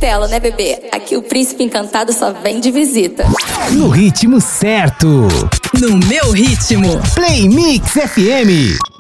Castelo, né, bebê? Aqui o príncipe encantado só vem de visita. No ritmo certo. No meu ritmo. Play Mix FM.